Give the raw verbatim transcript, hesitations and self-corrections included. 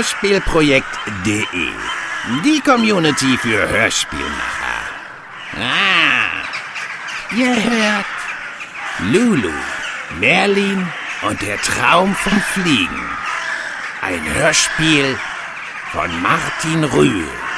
Hörspielprojekt punkt de. Die Community für Hörspielmacher. Ah, ihr hört Lulu, Merlin und der Traum vom Fliegen. Ein Hörspiel von Martin Rühl.